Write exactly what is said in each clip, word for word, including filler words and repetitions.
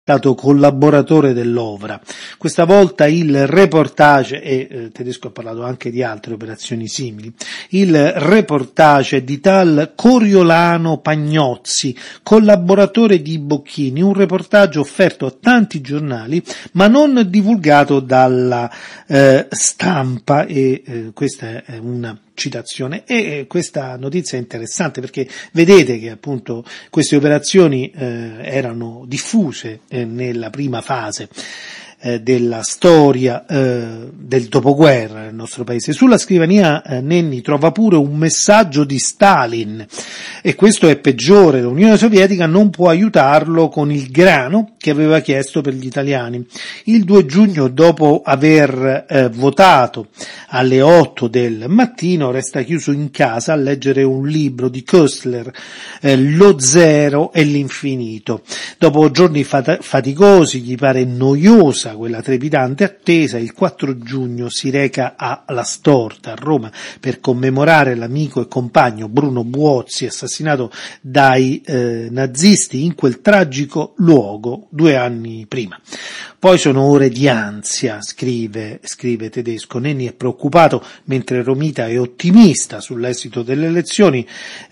stato collaboratore dell'Ovra. Questa volta il reportage, e eh, Tedesco ha parlato anche di altre operazioni simili, il reportage di tal Coriolano Pagnozzi, collaboratore di Bocchini, un reportage offerto a tanti giornali ma non divulgato dalla eh, stampa, e eh, questa è una citazione. E questa notizia è interessante perché vedete che appunto queste operazioni eh, erano diffuse eh, nella prima fase eh, della storia eh, del dopoguerra nel nostro paese. Sulla scrivania eh, Nenni trova pure un messaggio di Stalin, e questo è peggiore: l'Unione Sovietica non può aiutarlo con il grano che aveva chiesto per gli italiani. Il due giugno, dopo aver eh, votato alle otto del mattino, resta chiuso in casa a leggere un libro di Koestler, eh, Lo zero e l'infinito. Dopo giorni fat- faticosi, gli pare noiosa quella trepidante attesa, il quattro giugno si reca a La Storta, a Roma, per commemorare l'amico e compagno Bruno Buozzi, assassinato dai eh, nazisti in quel tragico luogo due anni prima. Poi sono ore di ansia, scrive, scrive Tedesco. Nenni è preoccupato mentre Romita è ottimista sull'esito delle elezioni.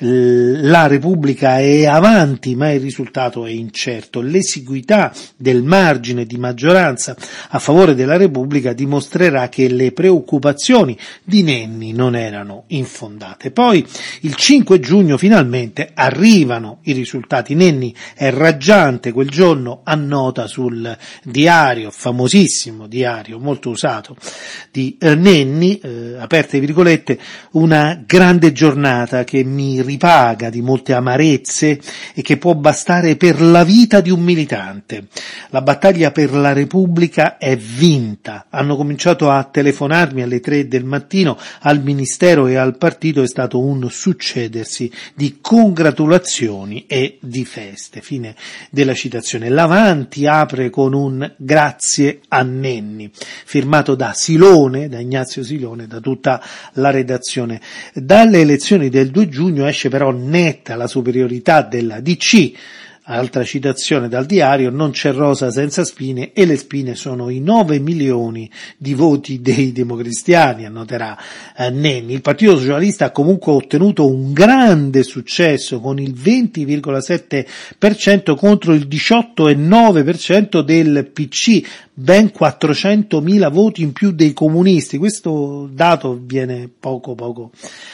La Repubblica è avanti ma il risultato è incerto. L'esiguità del margine di maggioranza a favore della Repubblica dimostrerà che le preoccupazioni di Nenni non erano infondate. Poi il cinque giugno finalmente arrivano i risultati. Nenni è raggiante quel giorno, annota sul diario, famosissimo diario molto usato di eh, Nenni, eh, aperte virgolette, una grande giornata che mi ripaga di molte amarezze e che può bastare per la vita di un militante. La battaglia per la Repubblica è vinta. Hanno cominciato a telefonarmi alle tre del mattino al Ministero e al partito, è stato un succedersi di congratulazioni e di feste. Fine della citazione. L'Avanti apre con un grazie a Nenni, firmato da Silone, da Ignazio Silone, da tutta la redazione. Dalle elezioni del due giugno esce però netta la superiorità della D C. Altra citazione dal diario: non c'è rosa senza spine, e le spine sono i nove milioni di voti dei democristiani, annoterà eh, Nenni. Il Partito Socialista ha comunque ottenuto un grande successo con il venti virgola sette per cento contro il diciotto virgola nove per cento del P C, ben quattrocentomila voti in più dei comunisti. Questo dato viene poco poco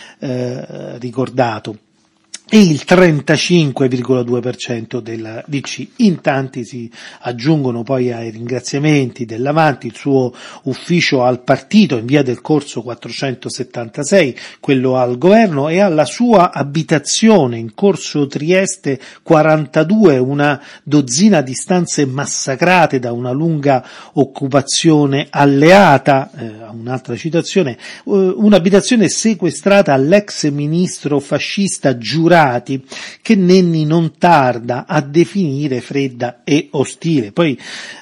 eh, ricordato. E il trentacinque virgola due per cento della D C. In tanti si aggiungono poi ai ringraziamenti dell'Avanti il suo ufficio al partito in via del Corso quattrocentosettantasei, quello al governo, e alla sua abitazione in Corso Trieste quarantadue, una dozzina di stanze massacrate da una lunga occupazione alleata. Eh, un'altra citazione, eh, un'abitazione sequestrata all'ex ministro fascista Giurati, che Nenni non tarda a definire fredda e ostile. Poi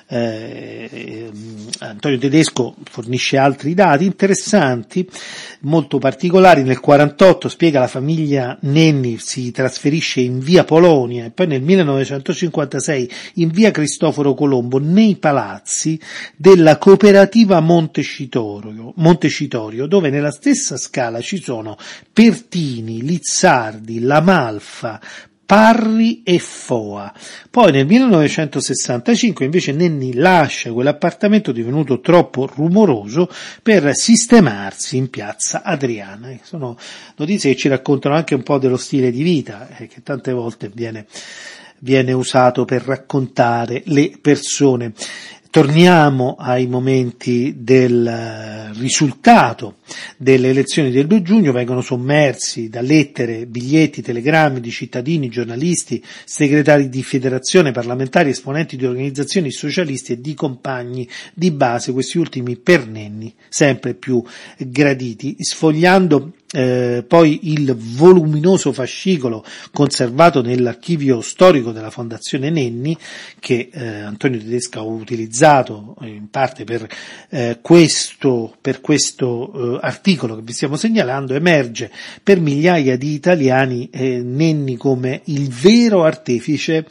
eh, Antonio Tedesco fornisce altri dati interessanti, molto particolari. Nel quarantotto, spiega, la famiglia Nenni si trasferisce in via Polonia e poi nel millenovecentocinquantasei in via Cristoforo Colombo, nei palazzi della cooperativa Montecitorio, Montecitorio, dove nella stessa scala ci sono Pertini, Lizzardi, La Malfa, Parri e Foa. Poi nel millenovecentosessantacinque invece Nenni lascia quell'appartamento divenuto troppo rumoroso per sistemarsi in piazza Adriana. Sono notizie che ci raccontano anche un po' dello stile di vita eh, che tante volte viene, viene usato per raccontare le persone. Torniamo ai momenti del risultato delle elezioni del due giugno. Vengono sommersi da lettere, biglietti, telegrammi di cittadini, giornalisti, segretari di federazione, parlamentari, esponenti di organizzazioni socialisti e di compagni di base, questi ultimi per Nenni sempre più graditi. Sfogliando eh, poi il voluminoso fascicolo conservato nell'archivio storico della Fondazione Nenni, che eh, Antonio Tedesco ha utilizzato in parte per eh, questo, per questo eh, articolo che vi stiamo segnalando, emerge per migliaia di italiani eh, Nenni come il vero artefice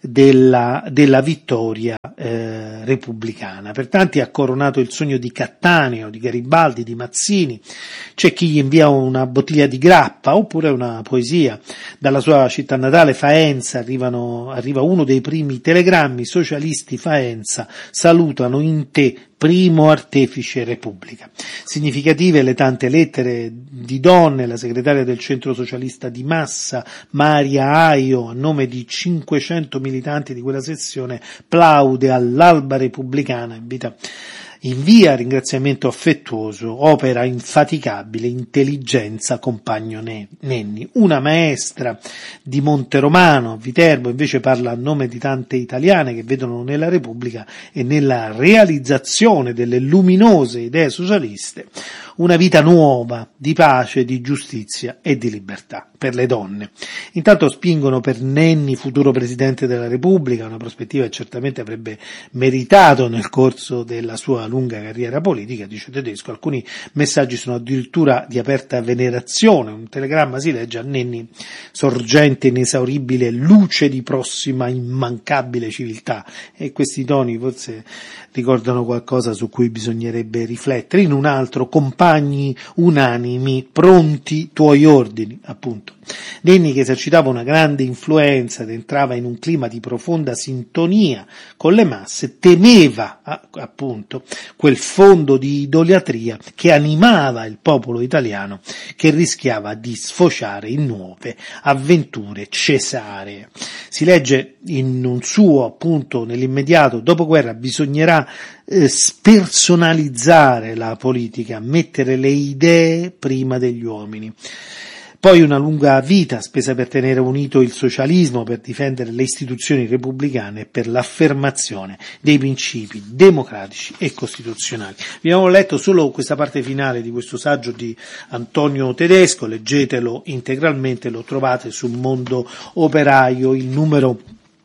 della, della vittoria eh, repubblicana. Per tanti ha coronato il sogno di Cattaneo, di Garibaldi, di Mazzini. C'è chi gli invia una bottiglia di grappa oppure una poesia. Dalla sua città natale Faenza arrivano, arriva uno dei primi telegrammi: socialisti Faenza salutano in te, primo artefice Repubblica. Significative le tante lettere di donne. La segretaria del Centro Socialista di Massa, Maria Aio, a nome di cinquecento militanti di quella sezione, plaude all'alba repubblicana, invita invia ringraziamento affettuoso, opera infaticabile, intelligenza, compagno Nenni. Una maestra di Monteromano, Viterbo, invece parla a nome di tante italiane che vedono nella Repubblica e nella realizzazione delle luminose idee socialiste una vita nuova di pace, di giustizia e di libertà per le donne. Intanto spingono per Nenni, futuro Presidente della Repubblica, una prospettiva che certamente avrebbe meritato nel corso della sua lunga carriera politica, dice Tedesco. Alcuni messaggi sono addirittura di aperta venerazione. Un telegramma si legge: a Nenni, sorgente inesauribile, luce di prossima immancabile civiltà. E questi toni forse ricordano qualcosa su cui bisognerebbe riflettere. In un altro: compagni unanimi, pronti tuoi ordini, appunto. Nenni, che esercitava una grande influenza ed entrava in un clima di profonda sintonia con le masse, temeva appunto quel fondo di idolatria che animava il popolo italiano, che rischiava di sfociare in nuove avventure cesaree. Si legge in un suo, appunto, nell'immediato dopoguerra bisognerà eh, spersonalizzare la politica, mettere le idee prima degli uomini. Poi una lunga vita spesa per tenere unito il socialismo, per difendere le istituzioni repubblicane e per l'affermazione dei principi democratici e costituzionali. Abbiamo letto solo questa parte finale di questo saggio di Antonio Tedesco, leggetelo integralmente, lo trovate su Mondo Operaio, il numero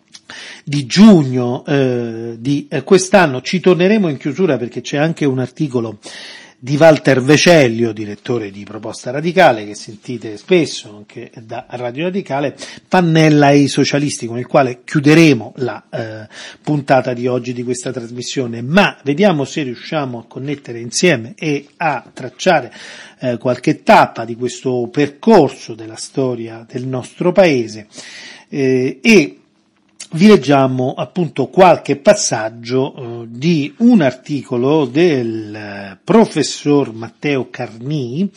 di giugno eh, di eh, quest'anno. Ci torneremo in chiusura perché c'è anche un articolo di Walter Vecellio, direttore di Proposta Radicale, che sentite spesso anche da Radio Radicale, Pannella e i socialisti, con il quale chiuderemo la eh, puntata di oggi di questa trasmissione, ma vediamo se riusciamo a connettere insieme e a tracciare eh, qualche tappa di questo percorso della storia del nostro paese eh, e vi leggiamo appunto qualche passaggio eh, di un articolo del eh, professor Matteo Carnì,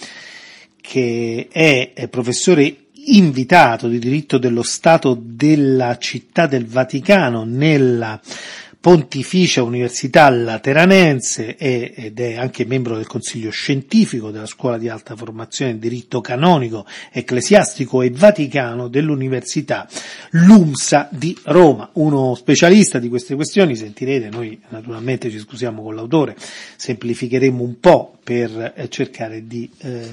che è, è professore invitato di diritto dello Stato della Città del Vaticano nella Pontificia Università Lateranense ed è anche membro del Consiglio Scientifico della Scuola di Alta Formazione in Diritto Canonico, Ecclesiastico e Vaticano dell'Università LUMSA di Roma. Uno specialista di queste questioni, sentirete, noi naturalmente ci scusiamo con l'autore, semplificheremo un po' per eh, cercare di eh,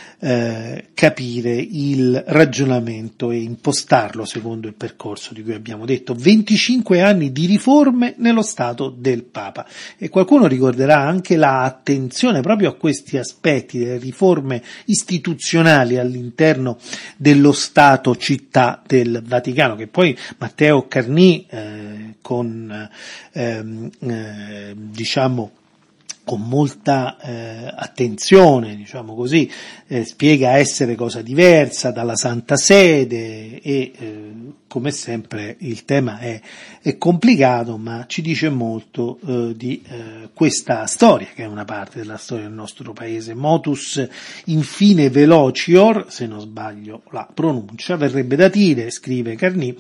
Eh, capire il ragionamento e impostarlo secondo il percorso di cui abbiamo detto. venticinque anni di riforme nello Stato del Papa, e qualcuno ricorderà anche la attenzione proprio a questi aspetti delle riforme istituzionali all'interno dello Stato Città del Vaticano, che poi Matteo Carnì eh, con ehm, eh, diciamo con molta eh, attenzione, diciamo così, eh, spiega essere cosa diversa dalla Santa Sede e eh, come sempre il tema è, è complicato, ma ci dice molto eh, di eh, questa storia, che è una parte della storia del nostro paese. Motus infine velocior, se non sbaglio la pronuncia, verrebbe da dire, scrive Carnì,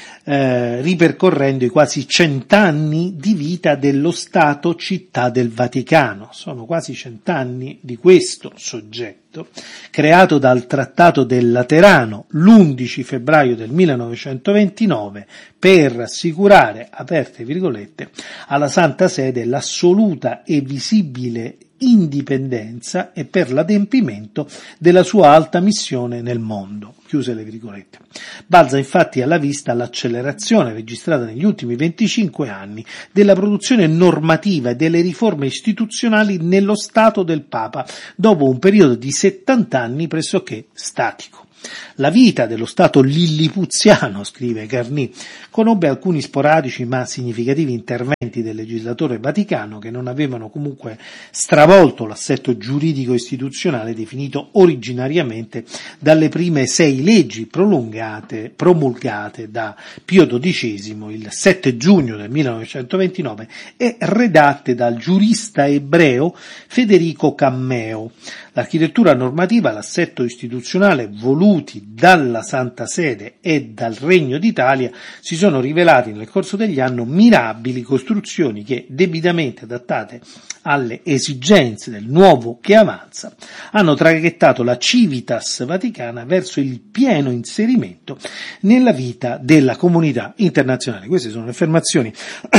Eh, ripercorrendo i quasi cent'anni di vita dello Stato Città del Vaticano. Sono quasi cent'anni di questo soggetto, creato dal Trattato del Laterano l'undici febbraio del millenovecentoventinove per assicurare, aperte virgolette, alla Santa Sede l'assoluta e visibile indipendenza e per l'adempimento della sua alta missione nel mondo. Chiuse le virgolette. Balza infatti alla vista l'accelerazione registrata negli ultimi venticinque anni della produzione normativa e delle riforme istituzionali nello Stato del Papa, dopo un periodo di settanta anni pressoché statico. La vita dello Stato lillipuziano, scrive Carnì, conobbe alcuni sporadici ma significativi interventi del legislatore vaticano che non avevano comunque stravolto l'assetto giuridico istituzionale definito originariamente dalle prime sei leggi prolungate, promulgate da Pio dodicesimo il sette giugno del millenovecentoventinove e redatte dal giurista ebreo Federico Cammeo. L'architettura normativa, l'assetto istituzionale voluti dalla Santa Sede e dal Regno d'Italia si sono rivelati nel corso degli anni mirabili costruzioni che, debitamente adattate alle esigenze del nuovo che avanza, hanno traghettato la civitas vaticana verso il pieno inserimento nella vita della comunità internazionale. Queste sono le affermazioni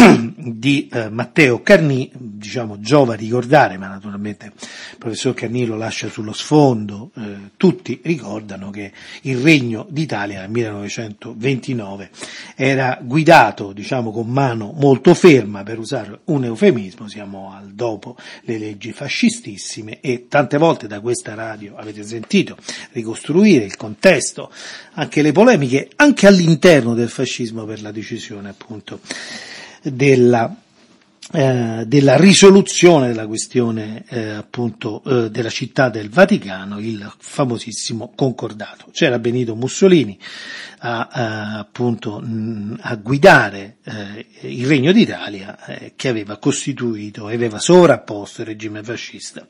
di eh, Matteo Carnì, diciamo giova ricordare, ma naturalmente il professor Carnì lo lascia sullo sfondo. Eh, tutti ricordano che il Regno d'Italia nel millenovecentoventinove era guidato, diciamo, con mano molto ferma, per usare un eufemismo, siamo al dopo le leggi fascistissime, e tante volte da questa radio avete sentito ricostruire il contesto, anche le polemiche, anche all'interno del fascismo per la decisione appunto della Eh, della risoluzione della questione eh, appunto eh, della città del Vaticano, il famosissimo concordato. C'era Benito Mussolini a, a appunto mh, a guidare eh, il Regno d'Italia eh, che aveva costituito e aveva sovrapposto il regime fascista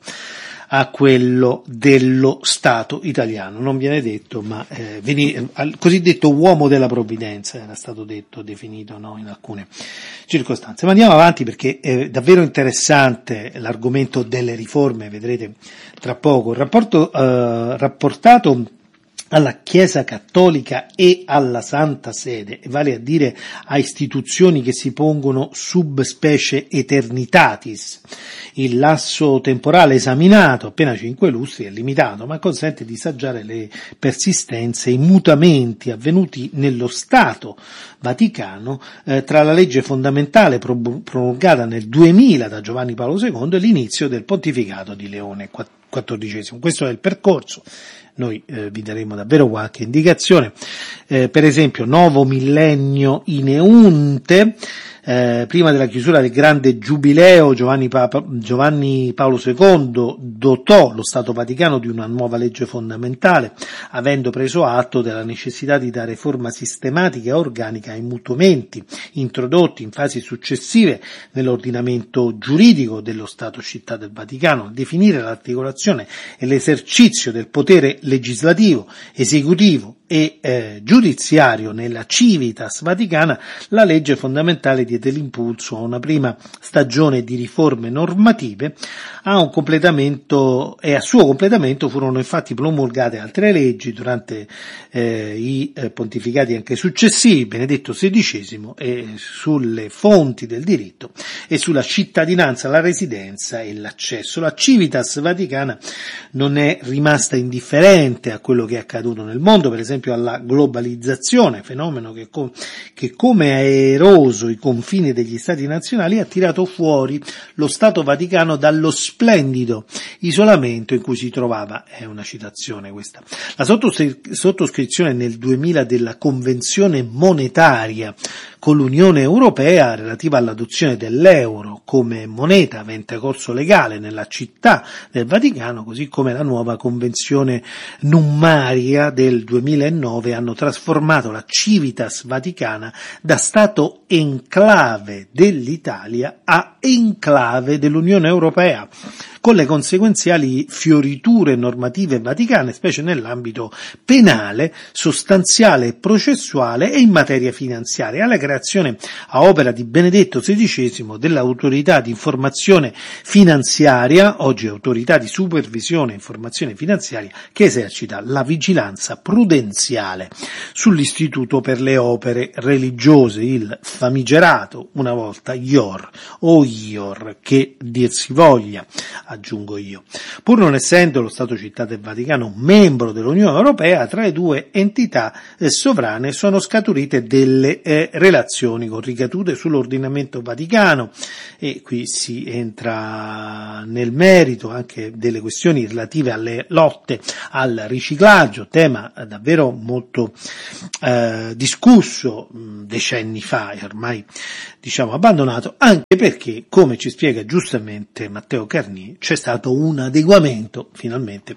a quello dello Stato italiano. Non viene detto, ma eh, veni, al cosiddetto uomo della provvidenza era stato detto, definito, no, in alcune circostanze. Ma andiamo avanti perché è davvero interessante l'argomento delle riforme, vedrete tra poco. Il rapporto eh, rapportato alla Chiesa Cattolica e alla Santa Sede, vale a dire a istituzioni che si pongono sub specie eternitatis. Il lasso temporale esaminato, appena cinque lustri, è limitato, ma consente di saggiare le persistenze e i mutamenti avvenuti nello Stato Vaticano eh, tra la legge fondamentale promulgata nel duemila da Giovanni Paolo secondo e l'inizio del pontificato di Leone quattordicesimo. Questo è il percorso. Noi eh, vi daremo davvero qualche indicazione, eh, per esempio Novo Millennio in Eunte, eh, prima della chiusura del grande giubileo Giovanni, Papa, Giovanni Paolo secondo dotò lo Stato Vaticano di una nuova legge fondamentale, avendo preso atto della necessità di dare forma sistematica e organica ai mutamenti introdotti in fasi successive nell'ordinamento giuridico dello Stato Città del Vaticano, definire l'articolazione e l'esercizio del potere legislativo, esecutivo e eh, giudiziario nella Civitas Vaticana. La legge fondamentale diede l'impulso a una prima stagione di riforme normative, a un completamento e a suo completamento furono infatti promulgate altre leggi durante eh, i eh, pontificati anche successivi, Benedetto sedicesimo, e sulle fonti del diritto e sulla cittadinanza, la residenza e l'accesso. La Civitas Vaticana non è rimasta indifferente a quello che è accaduto nel mondo, per esempio alla globalizzazione, fenomeno che, com- che come ha eroso i confini degli stati nazionali ha tirato fuori lo Stato Vaticano dallo splendido isolamento in cui si trovava. È una citazione questa. La sottoscrizione nel duemila della Convenzione monetaria con l'Unione Europea relativa all'adozione dell'euro come moneta avente corso legale nella città del Vaticano, così come la nuova Convenzione nummaria del duemilanove, hanno trasformato la Civitas Vaticana da Stato enclave dell'Italia a enclave dell'Unione Europea, con le conseguenziali fioriture normative vaticane, specie nell'ambito penale, sostanziale e processuale e in materia finanziaria, alla creazione a opera di Benedetto sedicesimo dell'autorità di informazione finanziaria, oggi autorità di supervisione e informazione finanziaria, che esercita la vigilanza prudenziale sull'istituto per le opere religiose, il famigerato una volta I O R o I O R che dir si voglia. aggiungo io. Pur non essendo lo Stato Città del Vaticano membro dell'Unione Europea, tra le due entità eh, sovrane sono scaturite delle eh, relazioni con ricadute sull'ordinamento vaticano, e qui si entra nel merito anche delle questioni relative alle lotte al riciclaggio, tema davvero molto eh, discusso mh, decenni fa e ormai diciamo abbandonato, anche perché, come ci spiega giustamente Matteo Carnier, c'è stato un adeguamento finalmente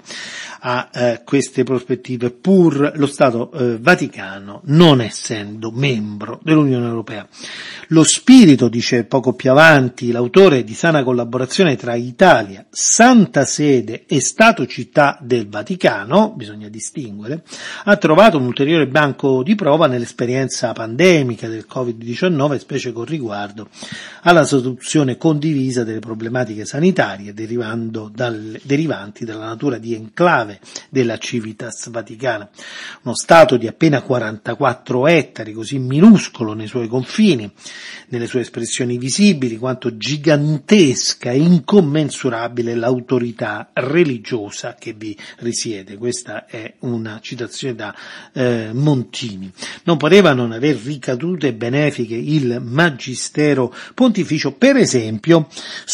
a eh, queste prospettive, pur lo Stato eh, Vaticano non essendo membro dell'Unione Europea. Lo spirito, dice poco più avanti l'autore, di sana collaborazione tra Italia, Santa Sede e Stato Città del Vaticano, bisogna distinguere, ha trovato un ulteriore banco di prova nell'esperienza pandemica del covid diciannove, specie con riguardo alla soluzione condivisa delle problematiche sanitarie derivando dal, derivanti dalla natura di enclave della Civitas Vaticana. Uno Stato di appena quarantaquattro ettari, così minuscolo nei suoi confini, nelle sue espressioni visibili, quanto gigantesca e incommensurabile l'autorità religiosa che vi risiede. Questa è una citazione da eh, Montini. Non poteva non aver ricadute benefiche il magistero pontificio, per esempio,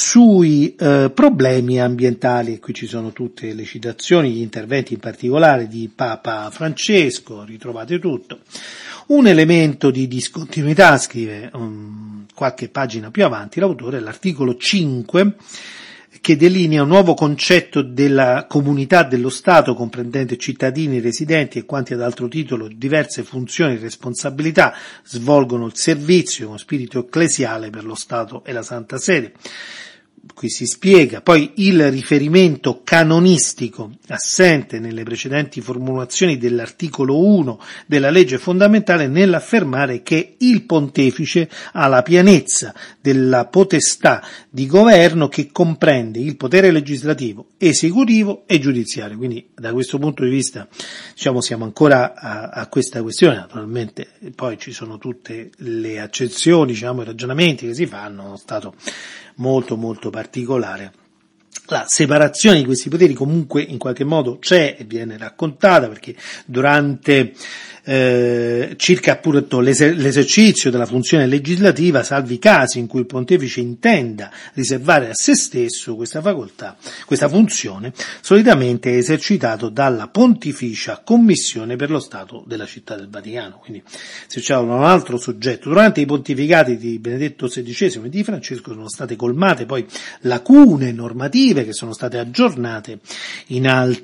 sui eh, problemi ambientali, e qui ci sono tutte le citazioni, gli interventi in particolare di Papa Francesco, ritrovate tutto. Un elemento di discontinuità, scrive um, qualche pagina più avanti l'autore, l'articolo cinque, che delinea un nuovo concetto della comunità dello Stato, comprendente cittadini, residenti e quanti ad altro titolo diverse funzioni e responsabilità svolgono il servizio con spirito ecclesiale per lo Stato e la Santa Sede. Qui si spiega poi il riferimento canonistico assente nelle precedenti formulazioni dell'articolo uno della legge fondamentale nell'affermare che il pontefice ha la pienezza della potestà di governo che comprende il potere legislativo, esecutivo e giudiziario. Quindi da questo punto di vista diciamo siamo ancora a, a questa questione. Naturalmente poi ci sono tutte le accezioni, diciamo, i ragionamenti che si fanno, uno Stato molto molto particolare. La separazione di questi poteri comunque in qualche modo c'è e viene raccontata, perché durante eh, circa appunto l'eser- l'esercizio della funzione legislativa, salvi i casi in cui il pontefice intenda riservare a se stesso questa facoltà, questa funzione, solitamente è esercitato dalla Pontificia Commissione per lo Stato della Città del Vaticano, quindi esercitato da un altro soggetto. Durante i pontificati di Benedetto sedicesimo e di Francesco sono state colmate poi lacune normative che sono state aggiornate in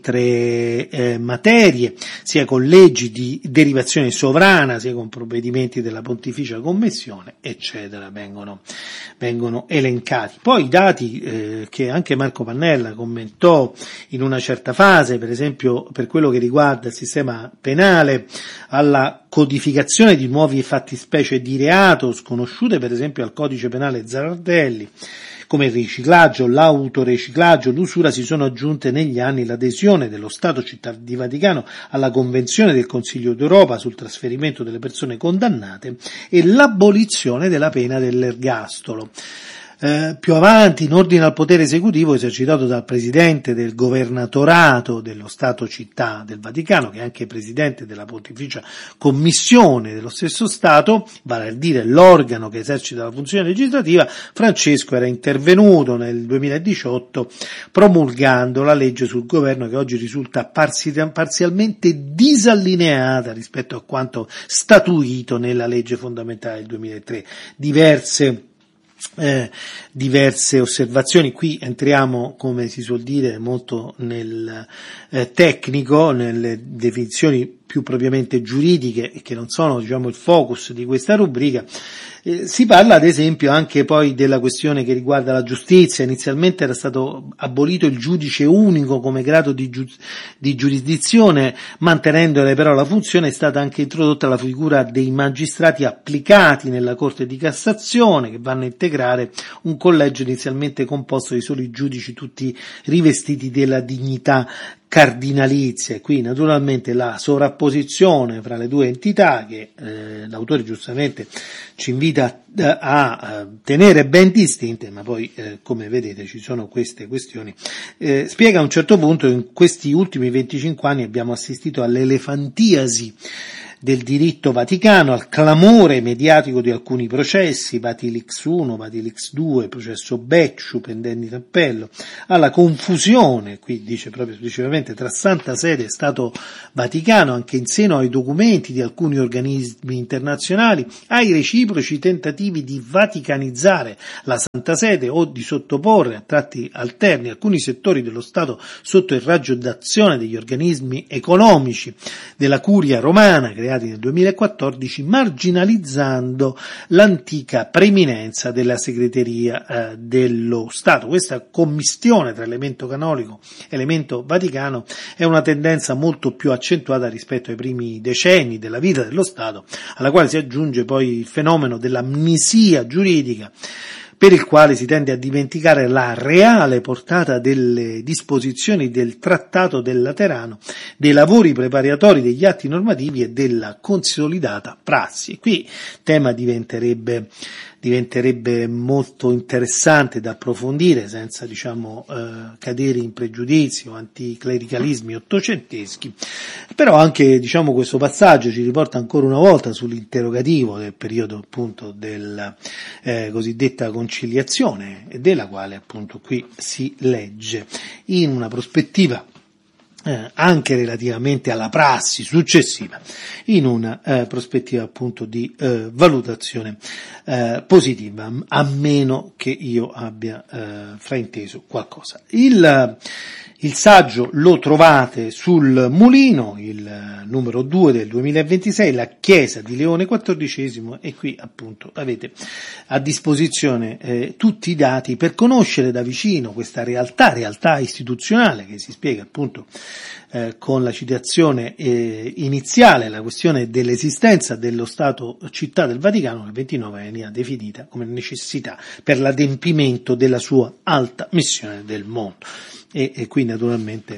altre eh, materie, sia con leggi di derivazione sovrana, sia con provvedimenti della Pontificia Commissione, eccetera, vengono, vengono elencati. Poi i dati eh, che anche Marco Pannella commentò in una certa fase, per esempio per quello che riguarda il sistema penale, alla codificazione di nuovi fattispecie di reato sconosciute per esempio al codice penale Zarardelli, come il riciclaggio, l'autoriciclaggio, l'usura, si sono aggiunte negli anni l'adesione dello Stato Città di Vaticano alla Convenzione del Consiglio d'Europa sul trasferimento delle persone condannate e l'abolizione della pena dell'ergastolo. Eh, più avanti, in ordine al potere esecutivo esercitato dal presidente del governatorato dello Stato Città del Vaticano, che è anche presidente della Pontificia Commissione dello stesso Stato, vale a dire l'organo che esercita la funzione legislativa, Francesco era intervenuto nel duemiladiciotto promulgando la legge sul governo, che oggi risulta parzi- parzialmente disallineata rispetto a quanto statuito nella legge fondamentale del duemilatré. Diverse Eh, diverse osservazioni. Qui entriamo, come si suol dire, molto nel eh, tecnico, nelle definizioni più propriamente giuridiche, che non sono, diciamo, il focus di questa rubrica. Eh, si parla ad esempio anche poi della questione che riguarda la giustizia. Inizialmente era stato abolito il giudice unico come grado di, giu- di giurisdizione, mantenendone però la funzione. È stata anche introdotta la figura dei magistrati applicati nella Corte di Cassazione, che vanno a integrare un collegio inizialmente composto di soli giudici, tutti rivestiti della dignità cardinalizia, e qui naturalmente la sovrapposizione fra le due entità che eh, l'autore giustamente ci invita a, a tenere ben distinte, ma poi eh, come vedete ci sono queste questioni. Eh, spiega a un certo punto: in questi ultimi venticinque anni abbiamo assistito all'elefantiasi del diritto vaticano, al clamore mediatico di alcuni processi, Vatilix uno, Vatilix due, processo Becciu, pendenti in appello, alla confusione, qui dice proprio esplicitamente, tra Santa Sede e Stato Vaticano, anche in seno ai documenti di alcuni organismi internazionali, ai reciproci tentativi di vaticanizzare la Santa Sede o di sottoporre a tratti alterni alcuni settori dello Stato sotto il raggio d'azione degli organismi economici della Curia Romana, creati nel duemilaquattordici, marginalizzando l'antica preeminenza della segreteria eh, dello Stato. Questa commistione tra elemento canonico e elemento vaticano è una tendenza molto più accentuata rispetto ai primi decenni della vita dello Stato, alla quale si aggiunge poi il fenomeno dell'amnesia giuridica, per il quale si tende a dimenticare la reale portata delle disposizioni del Trattato del Laterano, dei lavori preparatori degli atti normativi e della consolidata prassi. Qui il tema diventerebbe diventerebbe molto interessante da approfondire senza, diciamo, eh, cadere in pregiudizi o anticlericalismi ottocenteschi, però anche, diciamo, questo passaggio ci riporta ancora una volta sull'interrogativo del periodo appunto della eh, cosiddetta conciliazione, della quale appunto qui si legge in una prospettiva Eh, anche relativamente alla prassi successiva, in una eh, prospettiva appunto di eh, valutazione eh, positiva, a meno che io abbia eh, frainteso qualcosa. Il, il saggio lo trovate sul Mulino, il numero due del duemilaventisei, la Chiesa di Leone quattordicesimo, e qui appunto avete a disposizione eh, tutti i dati per conoscere da vicino questa realtà, realtà istituzionale che si spiega appunto Eh, con la citazione eh, iniziale, la questione dell'esistenza dello Stato Città del Vaticano, che il ventinove veniva definita come necessità per l'adempimento della sua alta missione del mondo. E, e qui naturalmente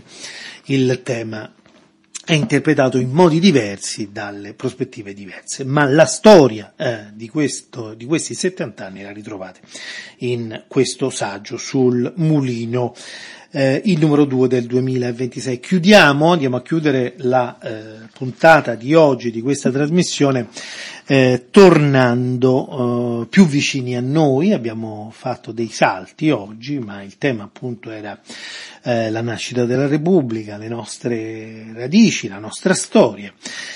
il tema è interpretato in modi diversi dalle prospettive diverse, ma la storia eh, di, questo, di questi settanta anni la ritrovate in questo saggio sul Mulino. Eh, il numero due del duemilaventisei. Chiudiamo, andiamo a chiudere la eh, puntata di oggi di questa trasmissione eh, tornando eh, più vicini a noi. Abbiamo fatto dei salti oggi, ma il tema appunto era eh, la nascita della Repubblica, le nostre radici, la nostra storia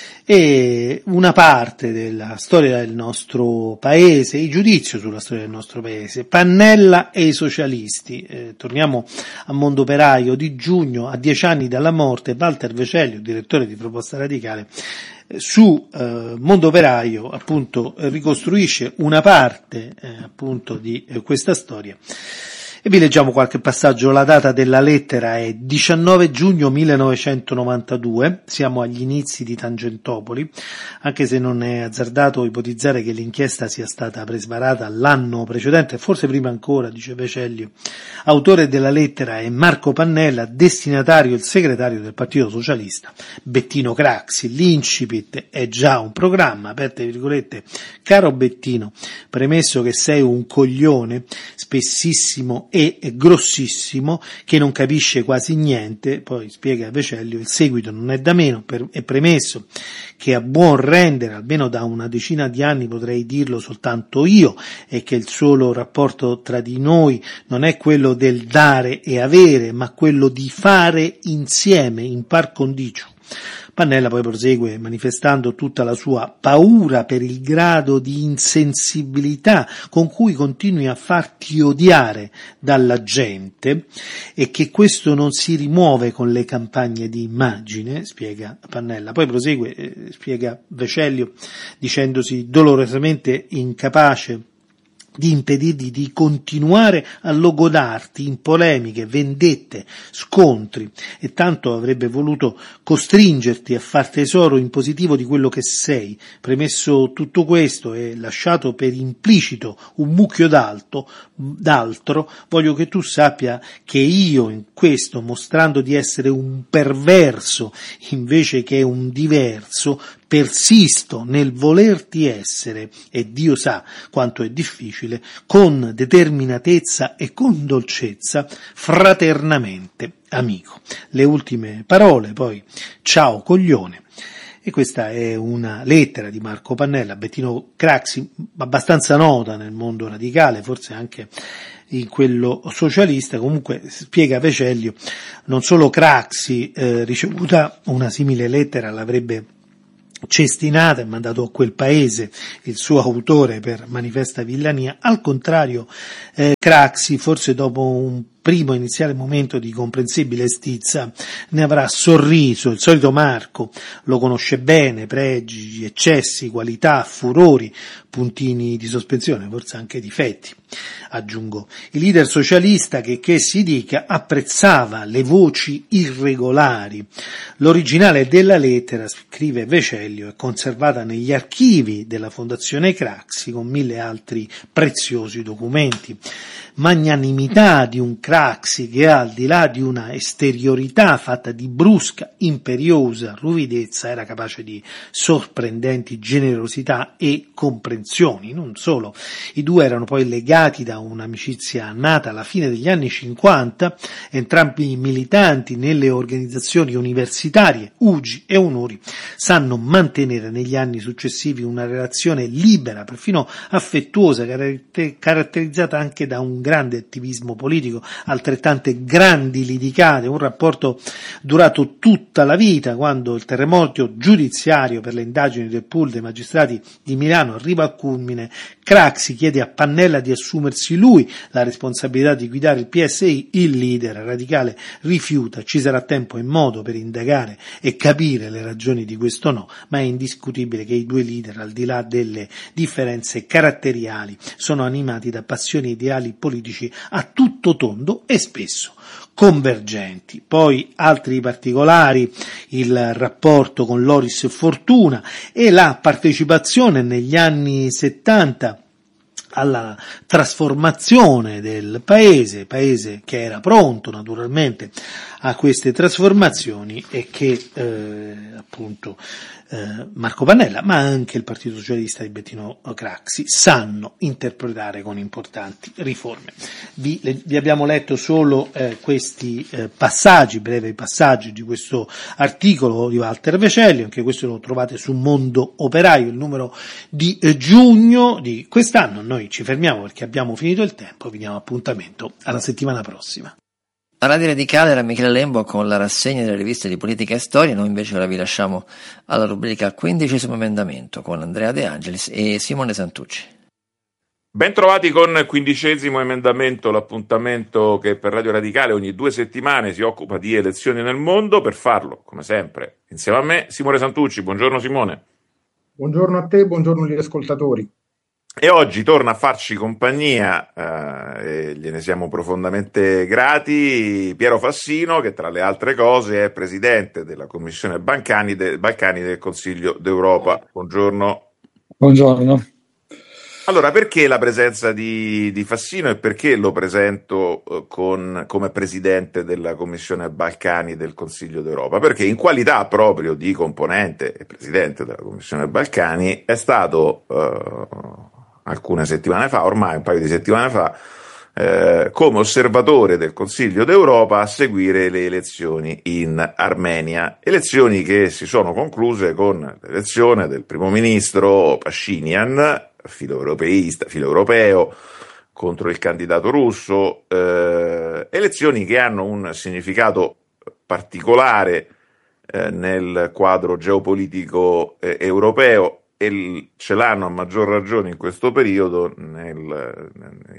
e una parte della storia del nostro paese, il giudizio sulla storia del nostro paese, Pannella e i socialisti. Eh, torniamo a Mondoperaio di giugno, a dieci anni dalla morte. Walter Vecellio, direttore di Proposta Radicale, eh, su eh, Mondoperaio appunto ricostruisce una parte eh, appunto di eh, questa storia. E vi leggiamo qualche passaggio. La data della lettera è diciannove giugno millenovecentonovantadue, siamo agli inizi di Tangentopoli, anche se non è azzardato ipotizzare che l'inchiesta sia stata presvarata l'anno precedente, forse prima ancora, dice Vecellio. Autore della lettera è Marco Pannella, destinatario il segretario del Partito Socialista, Bettino Craxi. L'incipit è già un programma, aperte virgolette, caro Bettino, premesso che sei un coglione, spessissimo e grossissimo, che non capisce quasi niente, poi spiega Vecellio, il seguito non è da meno, per, è premesso che a buon rendere, almeno da una decina di anni potrei dirlo soltanto io, e che il solo rapporto tra di noi non è quello del dare e avere, ma quello di fare insieme, in par condicio. Pannella poi prosegue manifestando tutta la sua paura per il grado di insensibilità con cui continui a farti odiare dalla gente e che questo non si rimuove con le campagne di immagine, spiega Pannella. Poi prosegue, eh, spiega Vecellio, dicendosi dolorosamente incapace di impedirgli di continuare a logodarti in polemiche, vendette, scontri, e tanto avrebbe voluto costringerti a far tesoro in positivo di quello che sei. Premesso tutto questo e lasciato per implicito un mucchio d'alto, d'altro, voglio che tu sappia che io in questo, mostrando di essere un perverso invece che un diverso, persisto nel volerti essere, e Dio sa quanto è difficile, con determinatezza e con dolcezza, fraternamente amico. Le ultime parole, poi, ciao coglione. E questa è una lettera di Marco Pannella a Bettino Craxi, abbastanza nota nel mondo radicale, forse anche in quello socialista. Comunque spiega Vecellio, non solo Craxi, eh, ricevuta una simile lettera, l'avrebbe cestinata e mandato a quel paese il suo autore per manifesta villania. Al contrario, eh, Craxi, forse dopo un primo iniziale momento di comprensibile stizza, ne avrà sorriso. Il solito Marco lo conosce bene, pregi, eccessi, qualità, furori, puntini di sospensione, forse anche difetti. Aggiungo, il leader socialista che, che si dica, apprezzava le voci irregolari. L'originale della lettera, scrive Vecellio, è conservata negli archivi della Fondazione Craxi con mille altri preziosi documenti. Magnanimità di un Craxi che, al di là di una esteriorità fatta di brusca, imperiosa ruvidezza, era capace di sorprendenti generosità e comprensioni. Non solo, i due erano poi legati da un'amicizia nata alla fine degli anni cinquanta, entrambi militanti nelle organizzazioni universitarie U G I e Onuri, sanno mantenere negli anni successivi una relazione libera, perfino affettuosa, caratterizzata anche da un grande attivismo politico, altrettante grandi litigate, un rapporto durato tutta la vita. Quando il terremoto giudiziario per le indagini del pool dei magistrati di Milano arriva al culmine, Craxi chiede a Pannella di assumersi lui la responsabilità di guidare il P S I, il leader radicale rifiuta. Ci sarà tempo e modo per indagare e capire le ragioni di questo no, ma è indiscutibile che i due leader, al di là delle differenze caratteriali, sono animati da passioni ideali politici a tutto tondo e spesso convergenti. Poi altri particolari, il rapporto con Loris Fortuna e la partecipazione negli anni settanta alla trasformazione del paese, paese che era pronto naturalmente a queste trasformazioni e che eh, appunto eh, Marco Pannella, ma anche il Partito Socialista di Bettino Craxi sanno interpretare con importanti riforme. Vi, le, vi abbiamo letto solo eh, questi eh, passaggi, brevi passaggi di questo articolo di Walter Vecellio, anche questo lo trovate su Mondo Operaio, il numero di eh, giugno di quest'anno. Noi ci fermiamo perché abbiamo finito il tempo, vi diamo appuntamento alla settimana prossima. A Radio Radicale era Michele Lembo con la rassegna delle riviste di politica e storia. Noi invece ora vi lasciamo alla rubrica Quindicesimo Emendamento con Andrea De Angelis e Simone Santucci. Ben trovati con Quindicesimo Emendamento, l'appuntamento che per Radio Radicale ogni due settimane si occupa di elezioni nel mondo. Per farlo, come sempre, insieme a me, Simone Santucci. Buongiorno Simone. Buongiorno a te, buongiorno agli ascoltatori. E oggi torna a farci compagnia, eh, e gliene siamo profondamente grati, Piero Fassino, che tra le altre cose è presidente della Commissione Balcani, de, Balcani del Consiglio d'Europa. Buongiorno. Buongiorno. Allora, perché la presenza di, di Fassino e perché lo presento eh, con, come presidente della Commissione Balcani del Consiglio d'Europa? Perché in qualità proprio di componente e presidente della Commissione Balcani è stato eh, alcune settimane fa, ormai un paio di settimane fa, eh, come osservatore del Consiglio d'Europa a seguire le elezioni in Armenia, elezioni che si sono concluse con l'elezione del primo ministro Pashinyan, filo europeista, filo europeo, contro il candidato russo, eh, elezioni che hanno un significato particolare eh, nel quadro geopolitico eh, europeo, e ce l'hanno a maggior ragione in questo periodo nel,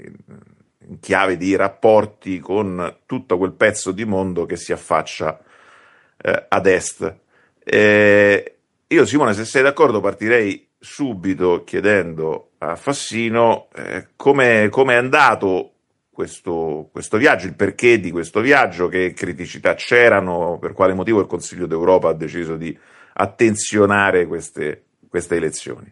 in chiave di rapporti con tutto quel pezzo di mondo che si affaccia eh, ad est. Eh, io Simone, se sei d'accordo, partirei subito chiedendo a Fassino eh, come è andato questo, questo viaggio, il perché di questo viaggio, che criticità c'erano, per quale motivo il Consiglio d'Europa ha deciso di attenzionare queste, queste elezioni.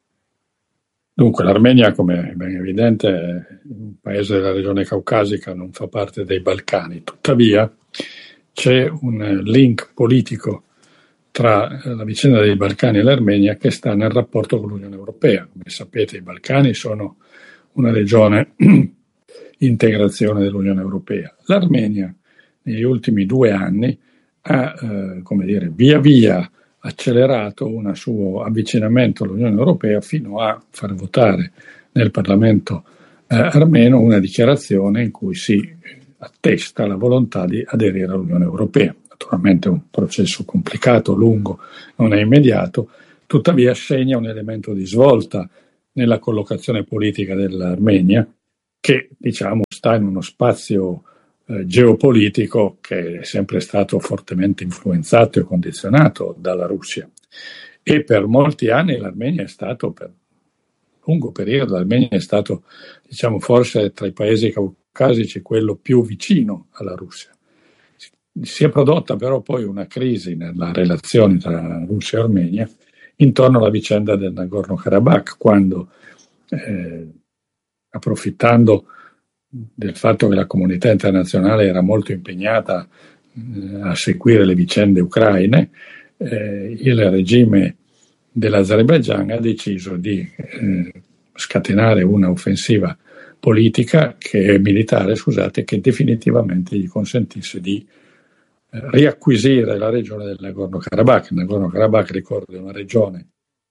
Dunque, l'Armenia, come è ben evidente, è un paese della regione caucasica, non fa parte dei Balcani. Tuttavia c'è un link politico tra la vicenda dei Balcani e l'Armenia che sta nel rapporto con l'Unione Europea. Come sapete, i Balcani sono una regione integrazione dell'Unione Europea. L'Armenia negli ultimi due anni ha, eh, come dire, via via accelerato un suo avvicinamento all'Unione Europea fino a far votare nel Parlamento eh, armeno una dichiarazione in cui si attesta la volontà di aderire all'Unione Europea. Naturalmente è un processo complicato, lungo, non è immediato, tuttavia segna un elemento di svolta nella collocazione politica dell'Armenia, che diciamo sta in uno spazio eh, geopolitico che è sempre stato fortemente influenzato e condizionato dalla Russia. E per molti anni l'Armenia è stato, per un lungo periodo, l'Armenia è stato, diciamo, forse tra i paesi caucasici quello più vicino alla Russia. Si è prodotta però poi una crisi nella relazione tra Russia e Armenia intorno alla vicenda del Nagorno-Karabakh, quando eh, approfittando del fatto che la comunità internazionale era molto impegnata eh, a seguire le vicende ucraine, eh, il regime dell'Azerbaigian ha deciso di eh, scatenare una offensiva politica, che militare, scusate, che definitivamente gli consentisse di eh, riacquisire la regione del Nagorno-Karabakh. Il Nagorno-Karabakh, ricordo, è una regione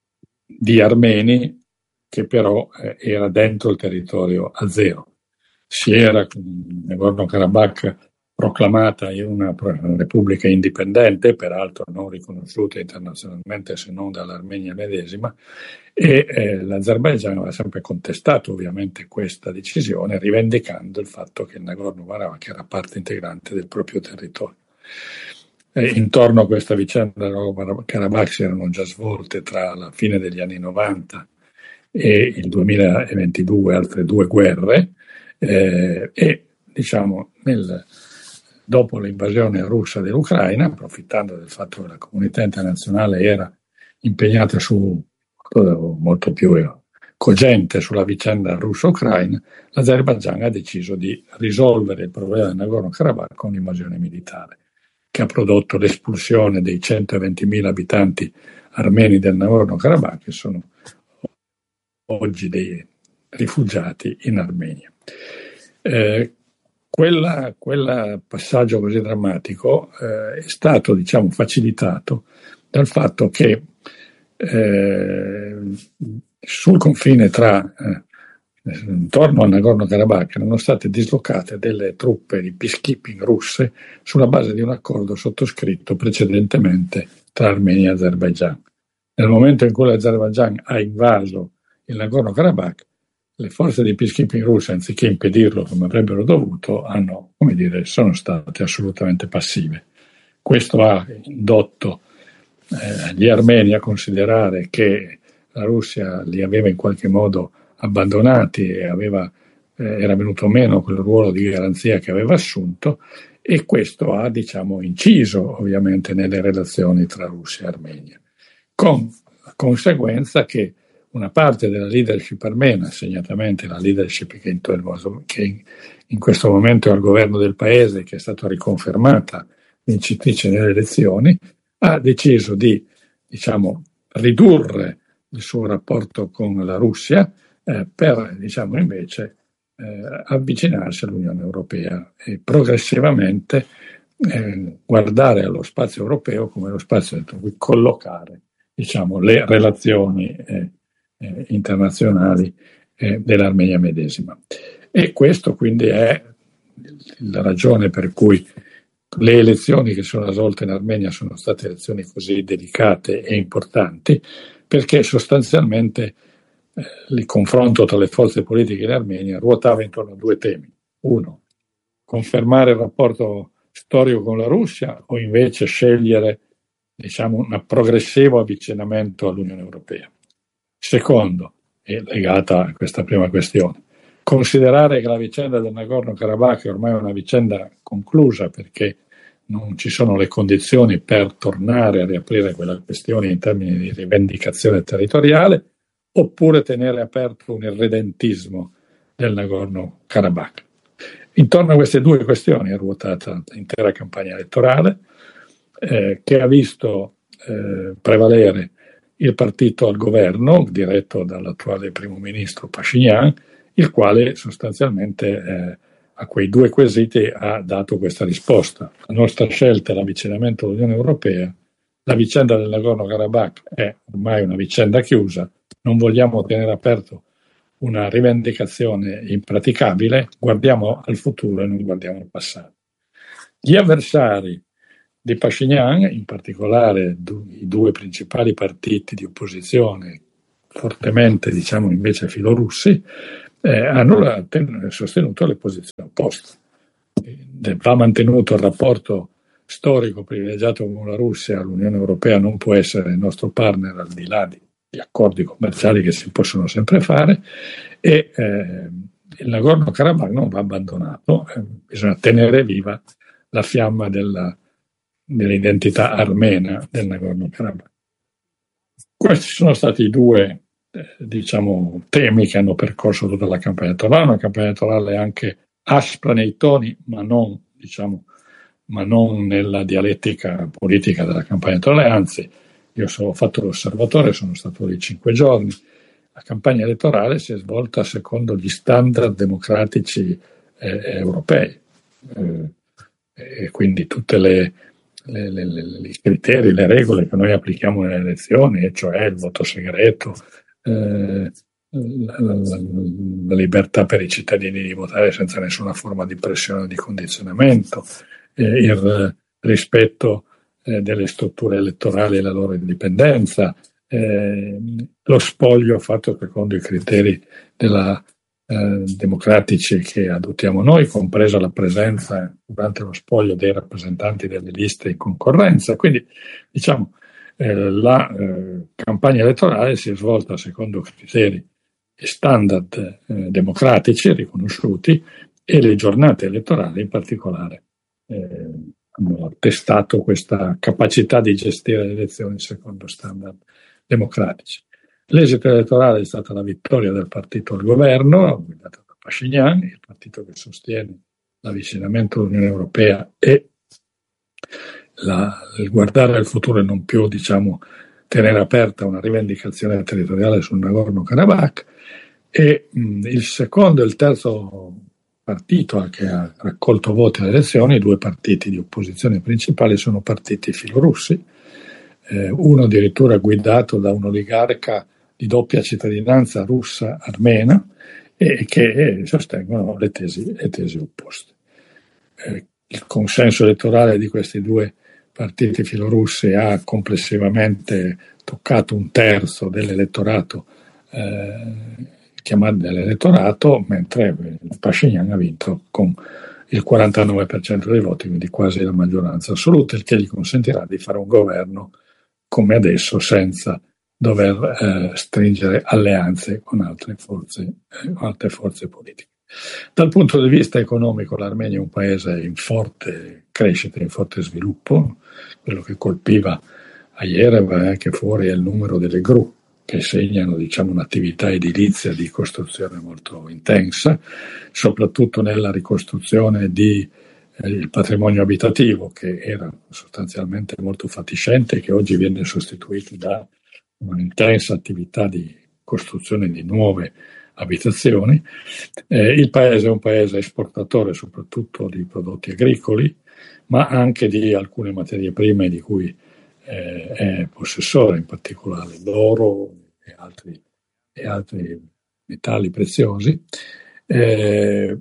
di armeni che però eh, era dentro il territorio azero. Si era in Nagorno-Karabakh proclamata in una repubblica indipendente, peraltro non riconosciuta internazionalmente se non dall'Armenia medesima, e eh, l'Azerbaigian aveva sempre contestato ovviamente questa decisione, rivendicando il fatto che il Nagorno-Karabakh era parte integrante del proprio territorio. E intorno a questa vicenda del Nagorno-Karabakh si erano già svolte tra la fine degli anni novanta e il duemilaventidue altre due guerre, eh, e diciamo nel, dopo l'invasione russa dell'Ucraina, approfittando del fatto che la comunità internazionale era impegnata su molto più cogente sulla vicenda russo-ucraina, l'Azerbaigian ha deciso di risolvere il problema del Nagorno-Karabakh con l'invasione militare, che ha prodotto l'espulsione dei centoventimila abitanti armeni del Nagorno-Karabakh, che sono oggi dei rifugiati in Armenia. Eh, quella, quel passaggio così drammatico eh, è stato, diciamo, facilitato dal fatto che eh, sul confine tra eh, intorno al Nagorno-Karabakh erano state dislocate delle truppe di peacekeeping russe sulla base di un accordo sottoscritto precedentemente tra Armenia e Azerbaigian. Nel momento in cui l'Azerbaigian ha invaso il Nagorno-Karabakh, le forze di peacekeeping russe, anziché impedirlo come avrebbero dovuto, hanno, come dire, sono state assolutamente passive. Questo ha indotto eh, gli armeni a considerare che la Russia li aveva in qualche modo abbandonati e aveva, eh, era venuto meno quel ruolo di garanzia che aveva assunto, e questo ha, diciamo, inciso ovviamente nelle relazioni tra Russia e Armenia, con la conseguenza che una parte della leadership armena, segnatamente la leadership che in, che in questo momento è al governo del paese, che è stata riconfermata vincitrice nelle elezioni, ha deciso di, diciamo, ridurre il suo rapporto con la Russia eh, per, diciamo, invece eh, avvicinarsi all'Unione Europea e progressivamente eh, guardare allo spazio europeo come lo spazio in cui collocare, diciamo, le relazioni eh, eh, internazionali eh, dell'Armenia medesima. E questo quindi è la ragione per cui le elezioni che sono svolte in Armenia sono state elezioni così delicate e importanti, perché sostanzialmente eh, il confronto tra le forze politiche in Armenia ruotava intorno a due temi. Uno, confermare il rapporto storico con la Russia o invece scegliere, diciamo, un progressivo avvicinamento all'Unione Europea. Secondo, è legata a questa prima questione. Considerare che la vicenda del Nagorno-Karabakh è ormai una vicenda conclusa perché non ci sono le condizioni per tornare a riaprire quella questione in termini di rivendicazione territoriale, oppure tenere aperto un irredentismo del Nagorno-Karabakh. Intorno a queste due questioni è ruotata l'intera campagna elettorale, eh, che ha visto eh, prevalere il partito al governo, diretto dall'attuale primo ministro Pashinyan, il quale sostanzialmente eh, a quei due quesiti ha dato questa risposta. La nostra scelta è l'avvicinamento all'Unione Europea, la vicenda del Nagorno-Karabakh è ormai una vicenda chiusa, non vogliamo tenere aperto una rivendicazione impraticabile, guardiamo al futuro e non guardiamo al passato. Gli avversari di Pashinyan, in particolare i due principali partiti di opposizione, fortemente diciamo invece filorussi, eh, hanno ten- sostenuto le posizioni opposte. Va mantenuto il rapporto storico privilegiato con la Russia, l'Unione Europea non può essere il nostro partner al di là di di accordi commerciali che si possono sempre fare, e eh, il Nagorno-Karabakh non va abbandonato, eh, bisogna tenere viva la fiamma della, dell'identità armena del Nagorno-Karabakh. Questi sono stati i due eh, diciamo, temi che hanno percorso tutta la campagna elettorale, una campagna elettorale anche aspra nei toni, ma non, diciamo, ma non nella dialettica politica della campagna elettorale, anzi. Io ho fatto l'osservatore, sono stato lì cinque giorni. La campagna elettorale si è svolta secondo gli standard democratici eh, europei, eh, e quindi tutti i criteri, le regole che noi applichiamo nelle elezioni, e cioè il voto segreto, eh, la, la, la libertà per i cittadini di votare senza nessuna forma di pressione o di condizionamento, eh, il rispetto delle strutture elettorali e la loro indipendenza, eh, lo spoglio fatto secondo i criteri della, eh, democratici che adottiamo noi, compresa la presenza durante lo spoglio dei rappresentanti delle liste in concorrenza. Quindi diciamo eh, la eh, campagna elettorale si è svolta secondo criteri e standard eh, democratici riconosciuti, e le giornate elettorali in particolare eh, hanno attestato questa capacità di gestire le elezioni secondo standard democratici. L'esito elettorale è stata la vittoria del partito al governo, guidato da Pashinyan, il partito che sostiene l'avvicinamento all'Unione Europea e la, il guardare al futuro e non più, diciamo, tenere aperta una rivendicazione territoriale sul Nagorno-Karabakh. E mh, il secondo e il terzo partito che ha raccolto voti alle elezioni, i due partiti di opposizione principali, sono partiti filorussi, eh, uno addirittura guidato da un oligarca di doppia cittadinanza russa-armena, e che sostengono le tesi, le tesi opposte. Eh, il consenso elettorale di questi due partiti filorussi ha complessivamente toccato un terzo dell'elettorato eh, chiamato dell'elettorato, mentre Pashinyan ha vinto con il quarantanove per cento dei voti, quindi quasi la maggioranza assoluta, il che gli consentirà di fare un governo come adesso senza dover eh, stringere alleanze con altre forze, eh, altre forze politiche. Dal punto di vista economico l'Armenia è un paese in forte crescita, in forte sviluppo. Quello che colpiva a Yerevan e anche fuori è il numero delle gru, che segnano, diciamo, un'attività edilizia di costruzione molto intensa, soprattutto nella ricostruzione di eh, il patrimonio abitativo, che era sostanzialmente molto fatiscente e che oggi viene sostituito da un'intensa attività di costruzione di nuove abitazioni. Eh, il paese è un paese esportatore soprattutto di prodotti agricoli, ma anche di alcune materie prime di cui eh, è possessore, in particolare l'oro e altri, e altri metalli preziosi. Eh,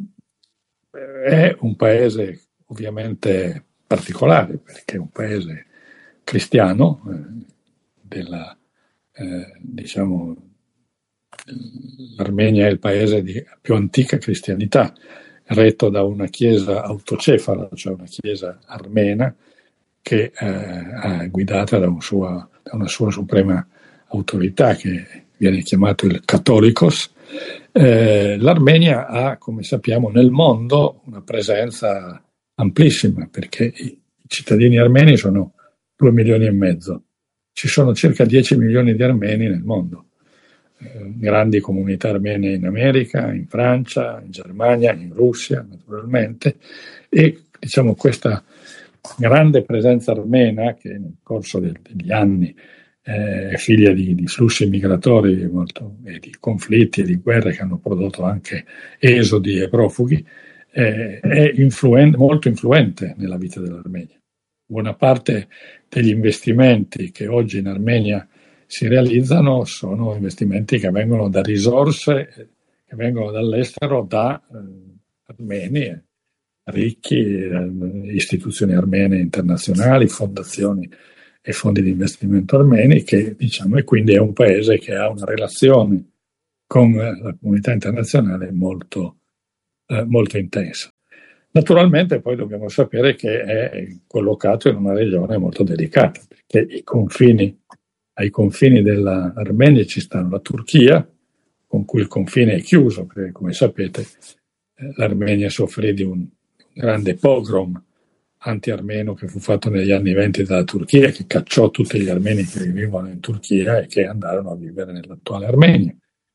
è un paese ovviamente particolare perché è un paese cristiano, eh, della eh, diciamo l'Armenia è il paese di più antica cristianità, retto da una chiesa autocefala, cioè una chiesa armena che eh, è guidata da, un sua, da una sua suprema autorità che viene chiamato il Catholicos. Eh, L'Armenia ha, come sappiamo, nel mondo una presenza amplissima, perché i cittadini armeni sono due milioni e mezzo. Ci sono circa dieci milioni di armeni nel mondo, eh, grandi comunità armene in America, in Francia, in Germania, in Russia naturalmente, e diciamo questa grande presenza armena che nel corso degli anni eh, è figlia di, di flussi migratori molto, e di conflitti e di guerre che hanno prodotto anche esodi e profughi, eh, è influen- molto influente nella vita dell'Armenia. Buona parte degli investimenti che oggi in Armenia si realizzano sono investimenti che vengono da risorse che vengono dall'estero, da eh, armeni ricchi, eh, istituzioni armene internazionali, fondazioni e fondi di investimento armeni, che diciamo, e quindi è un paese che ha una relazione con la comunità internazionale molto, eh, molto intensa. Naturalmente poi dobbiamo sapere che è collocato in una regione molto delicata, perché i confini, ai confini dell'Armenia ci stanno la Turchia, con cui il confine è chiuso, perché come sapete eh, l'Armenia soffrì di un grande pogrom anti-armeno che fu fatto negli anni venti dalla Turchia, che cacciò tutti gli armeni che vivevano in Turchia e che andarono a vivere nell'attuale Armenia.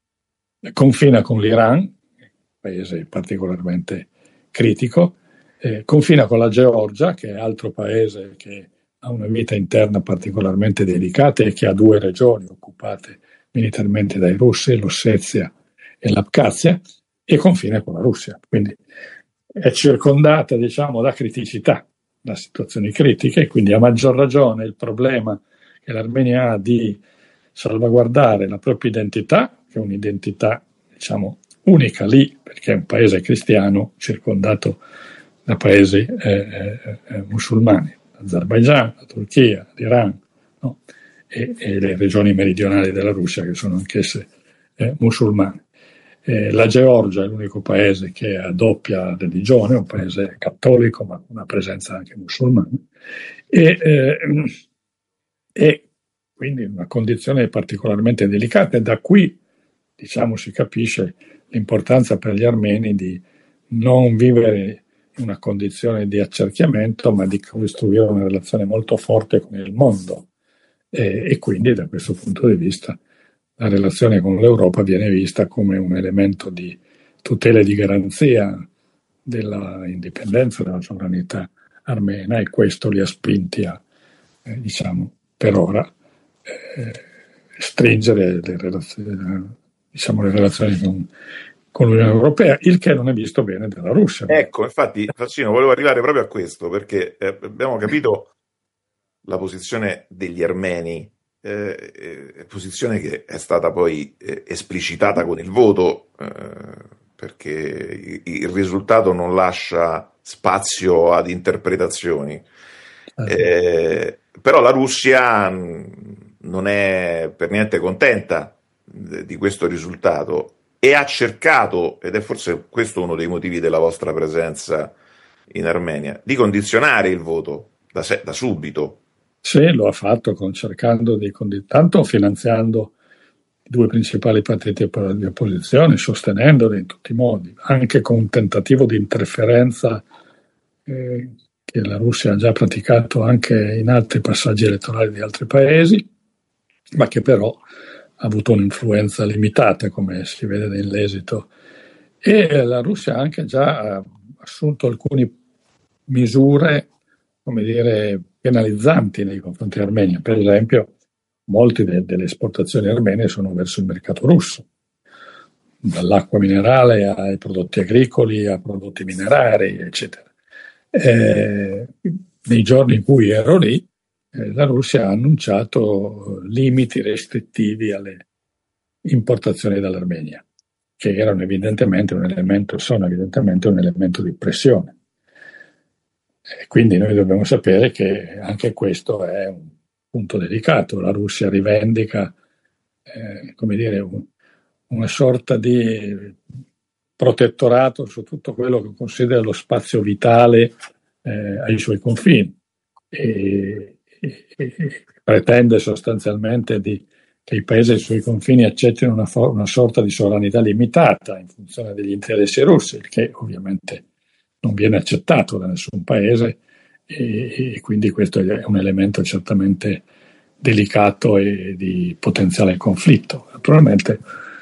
Confina con l'Iran, un paese particolarmente critico, eh, confina con la Georgia, che è altro paese che ha una vita interna particolarmente delicata e che ha due regioni occupate militarmente dai russi, l'Ossetia e l'Abkhazia, e confina con la Russia. Quindi è circondata, diciamo, da criticità, da situazioni critiche, e quindi a maggior ragione il problema che l'Armenia ha di salvaguardare la propria identità, che è un'identità, diciamo, unica lì, perché è un paese cristiano circondato da paesi eh, eh, musulmani, l'Azerbaigian, la Turchia, l'Iran, no? e, e le regioni meridionali della Russia, che sono anch'esse eh, musulmane. Eh, la Georgia è l'unico paese che ha doppia religione, un paese cattolico ma con una presenza anche musulmana, e, eh, e quindi una condizione particolarmente delicata, e da qui, diciamo, si capisce l'importanza per gli armeni di non vivere in una condizione di accerchiamento, ma di costruire una relazione molto forte con il mondo, e, e quindi da questo punto di vista la relazione con l'Europa viene vista come un elemento di tutela e di garanzia della indipendenza, della sovranità armena, e questo li ha spinti a, eh, diciamo, per ora, eh, stringere le relazioni, diciamo, le relazioni con, con l'Unione Europea, il che non è visto bene dalla Russia. Ecco, infatti, Fassino, volevo arrivare proprio a questo, perché eh, abbiamo capito la posizione degli armeni, eh, eh, posizione che è stata poi eh, esplicitata con il voto, eh, perché il risultato non lascia spazio ad interpretazioni. Eh, però la Russia non è per niente contenta di questo risultato e ha cercato, ed è forse questo uno dei motivi della vostra presenza in Armenia, di condizionare il voto da, se- da subito. Sì, lo ha fatto con, cercando di tanto finanziando i due principali partiti di opposizione, sostenendoli in tutti i modi, anche con un tentativo di interferenza eh, che la Russia ha già praticato anche in altri passaggi elettorali di altri paesi, ma che però ha avuto un'influenza limitata, come si vede nell'esito. E la Russia ha anche già assunto alcune misure, come dire, penalizzanti nei confronti dell'Armenia. Per esempio, molte de- delle esportazioni armene sono verso il mercato russo, dall'acqua minerale ai prodotti agricoli, a prodotti minerari, eccetera. Eh, nei giorni in cui ero lì, eh, la Russia ha annunciato limiti restrittivi alle importazioni dall'Armenia, che erano evidentemente un elemento, sono evidentemente un elemento di pressione. E quindi noi dobbiamo sapere che anche questo è un punto delicato. La Russia rivendica, eh, come dire, un, una sorta di protettorato su tutto quello che considera lo spazio vitale eh, ai suoi confini, e, e, e pretende sostanzialmente di che i paesi ai suoi confini accettino una, for- una sorta di sovranità limitata in funzione degli interessi russi, il che ovviamente non viene accettato da nessun paese, e, e quindi questo è un elemento certamente delicato e di potenziale conflitto. Naturalmente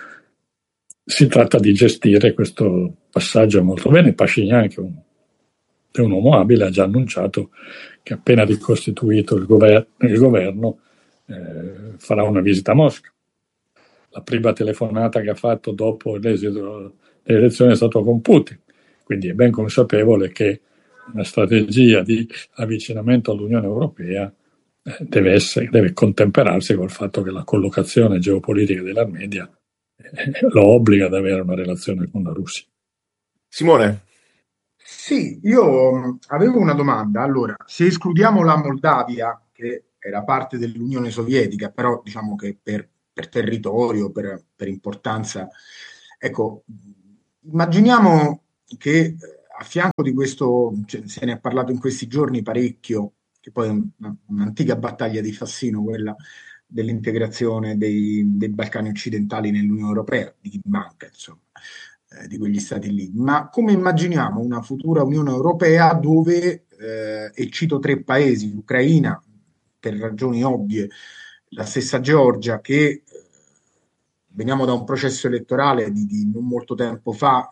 si tratta di gestire questo passaggio molto bene. Pashinyan, che è un, è un uomo abile, ha già annunciato che appena ricostituito il, gover- il governo eh, farà una visita a Mosca. La prima telefonata che ha fatto dopo l'esito delle elezioni è stata con Putin, quindi è ben consapevole che una strategia di avvicinamento all'Unione Europea eh, deve, essere, deve contemperarsi col fatto che la collocazione geopolitica dell'Armenia eh, lo obbliga ad avere una relazione con la Russia. Simone? Sì, io avevo una domanda. Allora, se escludiamo la Moldavia, che era parte dell'Unione Sovietica, però diciamo che per, per territorio, per, per importanza, ecco, immaginiamo che a fianco di questo, cioè, se ne è parlato in questi giorni parecchio, che poi è una, un'antica battaglia di Fassino, quella dell'integrazione dei, dei Balcani occidentali nell'Unione Europea, di chi manca, insomma, eh, di quegli stati lì. Ma come immaginiamo una futura Unione Europea dove, eh, e cito tre paesi, l'Ucraina, per ragioni ovvie, la stessa Georgia, che eh, veniamo da un processo elettorale di, di non molto tempo fa,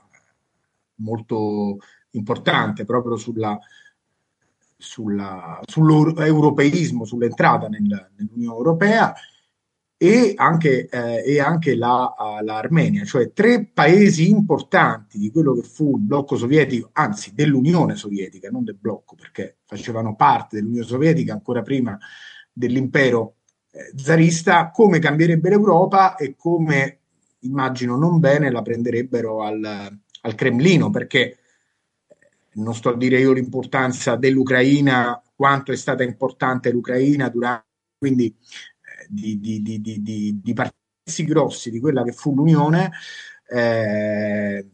molto importante proprio sulla, sulla, sull'europeismo, sull'entrata nel, nell'Unione Europea, e anche, eh, e anche la, la Armenia, cioè tre paesi importanti di quello che fu il blocco sovietico, anzi dell'Unione Sovietica, non del blocco, perché facevano parte dell'Unione Sovietica ancora prima dell'impero eh, zarista. Come cambierebbe l'Europa e come, immagino non bene, la prenderebbero al, al Cremlino, perché non sto a dire io l'importanza dell'Ucraina, quanto è stata importante l'Ucraina durante, quindi eh, di, di, di, di, di, di passi grossi di quella che fu l'Unione. Eh,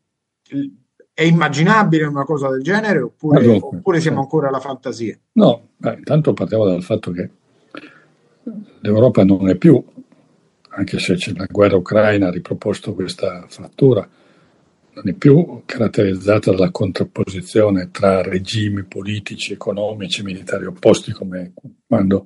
è immaginabile una cosa del genere oppure, Dunque, oppure siamo ancora alla fantasia? No, beh, intanto partiamo dal fatto che l'Europa non è più, anche se c'è la guerra ucraina ha riproposto questa frattura, non è più caratterizzata dalla contrapposizione tra regimi politici, economici, militari opposti come quando,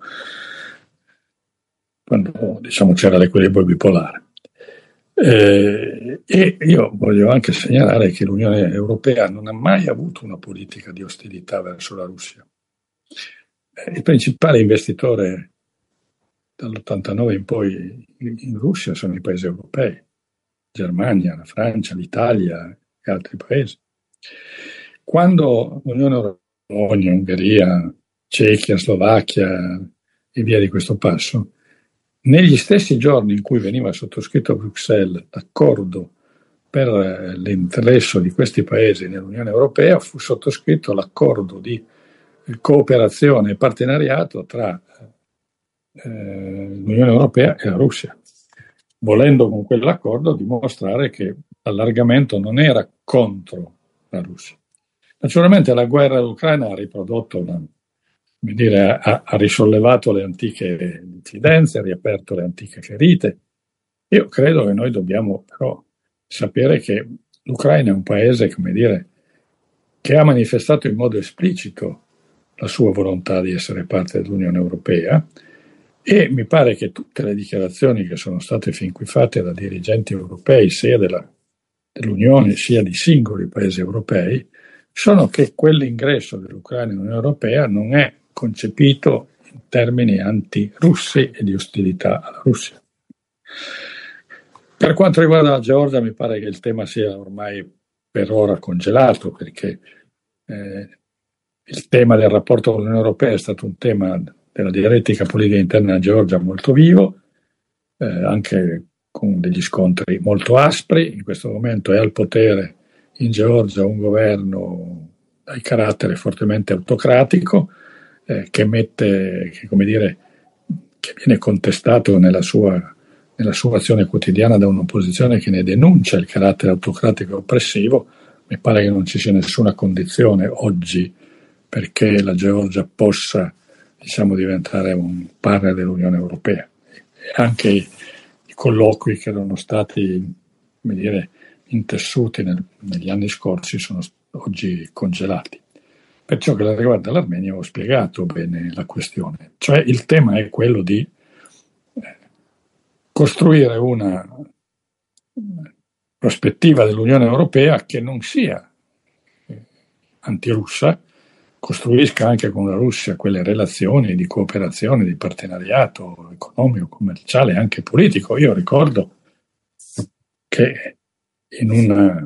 quando diciamo, c'era l'equilibrio bipolare. Eh, e io voglio anche segnalare che l'Unione Europea non ha mai avuto una politica di ostilità verso la Russia. Eh, il principale investitore dall'ottantanove in poi in Russia sono i paesi europei. Germania, la Francia, l'Italia e altri paesi. Quando l'Unione Europea, Ungheria, Cechia, Slovacchia e via di questo passo, negli stessi giorni in cui veniva sottoscritto a Bruxelles l'accordo per l'ingresso di questi paesi nell'Unione Europea, fu sottoscritto l'accordo di cooperazione e partenariato tra eh, l'Unione Europea e la Russia, volendo con quell'accordo dimostrare che l'allargamento non era contro la Russia. Naturalmente la guerra ucraina ha riprodotto, una, come dire, ha, ha risollevato le antiche incidenze, ha riaperto le antiche ferite. Io credo che noi dobbiamo però sapere che l'Ucraina è un paese, come dire, che ha manifestato in modo esplicito la sua volontà di essere parte dell'Unione Europea, e mi pare che tutte le dichiarazioni che sono state fin qui fatte da dirigenti europei, sia della, dell'Unione sia di singoli paesi europei, sono che quell'ingresso dell'Ucraina nell'Unione Europea non è concepito in termini anti-russi e di ostilità alla Russia. Per quanto riguarda la Georgia, mi pare che il tema sia ormai per ora congelato, perché eh, il tema del rapporto con l'Unione Europea è stato un tema della dialettica politica interna della Georgia molto vivo, eh, anche con degli scontri molto aspri. In questo momento è al potere in Georgia un governo dal carattere fortemente autocratico, eh, che mette, che, come dire, che viene contestato nella sua, nella sua azione quotidiana da un'opposizione che ne denuncia il carattere autocratico e oppressivo. Mi pare che non ci sia nessuna condizione oggi perché la Georgia possa, diciamo, diventare un partner dell'Unione Europea. anche i colloqui che erano stati, come dire, intessuti nel, negli anni scorsi sono oggi congelati. Per ciò che riguarda l'Armenia ho spiegato bene la questione, cioè il tema è quello di eh, costruire una prospettiva dell'Unione Europea che non sia eh, antirussa, costruisca anche con la Russia quelle relazioni di cooperazione, di partenariato economico, commerciale e anche politico. Io ricordo che in una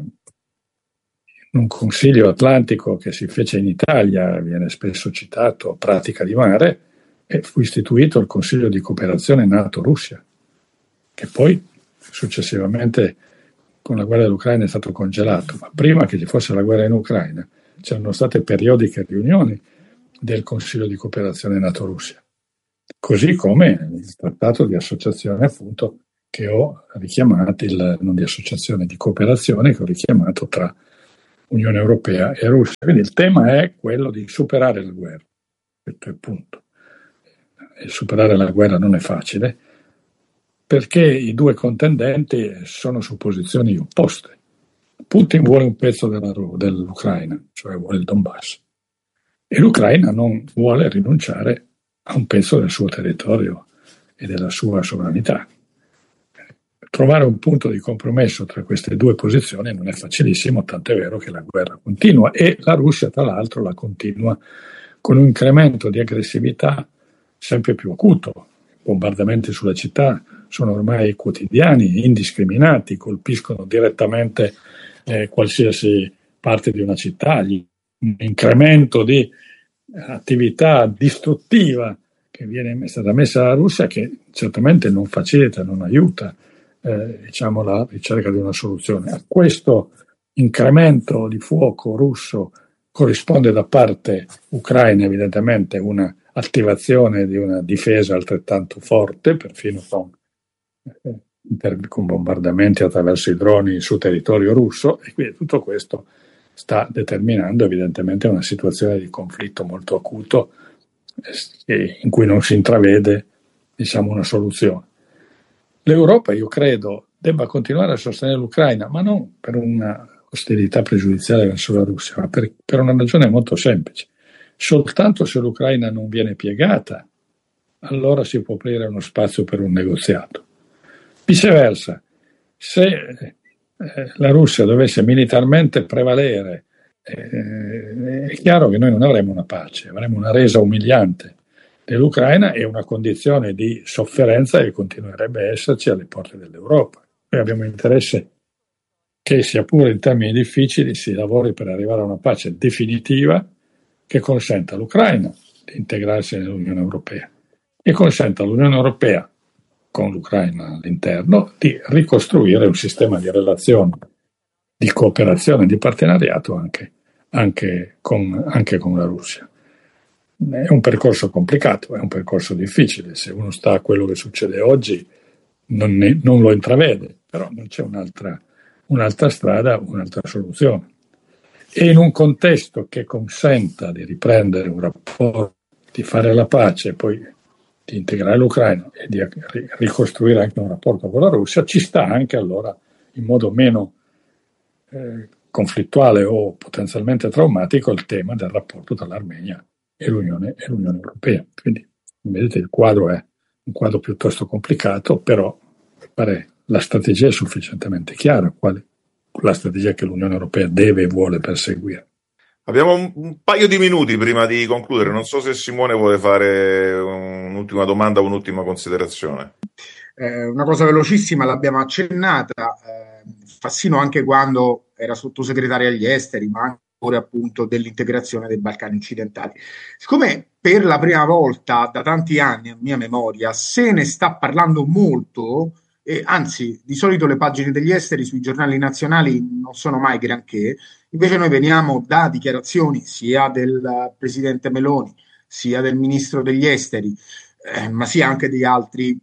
un consiglio atlantico che si fece in Italia, viene spesso citato, Pratica di Mare, e fu istituito il Consiglio di cooperazione NATO-Russia, che poi successivamente con la guerra dell'Ucraina è stato congelato, ma prima che ci fosse la guerra in Ucraina c'erano state periodiche riunioni del Consiglio di cooperazione NATO-Russia, così come il trattato di associazione appunto che ho richiamato, il, non di associazione, di cooperazione che ho richiamato tra Unione Europea e Russia. Quindi il tema è quello di superare la guerra, questo è il punto. E superare la guerra non è facile perché i due contendenti sono su posizioni opposte. Putin vuole un pezzo della, dell'Ucraina, cioè vuole il Donbass, e l'Ucraina non vuole rinunciare a un pezzo del suo territorio e della sua sovranità. Trovare un punto di compromesso tra queste due posizioni non è facilissimo, tant'è vero che la guerra continua e la Russia tra l'altro la continua con un incremento di aggressività sempre più acuto. I bombardamenti sulla città sono ormai quotidiani, indiscriminati, colpiscono direttamente eh, qualsiasi parte di una città, un incremento di attività distruttiva che viene è stata messa dalla Russia che certamente non facilita, non aiuta Eh, diciamo la ricerca di una soluzione. A questo incremento di fuoco russo corrisponde da parte ucraina evidentemente una attivazione di una difesa altrettanto forte, perfino con, eh, con bombardamenti attraverso i droni su territorio russo, e quindi tutto questo sta determinando evidentemente una situazione di conflitto molto acuto eh, in cui non si intravede, diciamo, una soluzione. L'Europa, io credo, debba continuare a sostenere l'Ucraina, ma non per una ostilità pregiudiziale verso la Russia, ma per, per una ragione molto semplice. Soltanto se l'Ucraina non viene piegata, allora si può aprire uno spazio per un negoziato. Viceversa, se eh, la Russia dovesse militarmente prevalere, eh, è chiaro che noi non avremo una pace, avremo una resa umiliante dell'Ucraina e una condizione di sofferenza che continuerebbe a esserci alle porte dell'Europa. Noi abbiamo interesse che, sia pure in termini difficili, si lavori per arrivare a una pace definitiva che consenta all'Ucraina di integrarsi nell'Unione Europea e consenta all'Unione Europea, con l'Ucraina all'interno, di ricostruire un sistema di relazioni, di cooperazione, di partenariato anche, anche, con, anche con la Russia. È un percorso complicato, è un percorso difficile. Se uno sta a quello che succede oggi non, ne, non lo intravede, però non c'è un'altra, un'altra strada, un'altra soluzione. E in un contesto che consenta di riprendere un rapporto, di fare la pace, poi di integrare l'Ucraina e di ricostruire anche un rapporto con la Russia, ci sta anche allora in modo meno eh, conflittuale o potenzialmente traumatico il tema del rapporto tra l'Armenia e l'Unione, e l'Unione Europea. Quindi, vedete, il quadro è un quadro piuttosto complicato, però pare la strategia è sufficientemente chiara, quale la strategia che l'Unione Europea deve e vuole perseguire. Abbiamo un, un paio di minuti prima di concludere, non so se Simone vuole fare un'ultima domanda o un'ultima considerazione. Eh, una cosa velocissima, l'abbiamo accennata, eh, Fassino anche quando era sottosegretario agli esteri, ma anche appunto dell'integrazione dei Balcani occidentali. Siccome per la prima volta da tanti anni, a mia memoria, se ne sta parlando molto, e anzi di solito le pagine degli esteri sui giornali nazionali non sono mai granché, invece noi veniamo da dichiarazioni sia del presidente Meloni, sia del ministro degli esteri, eh, ma sia anche di altri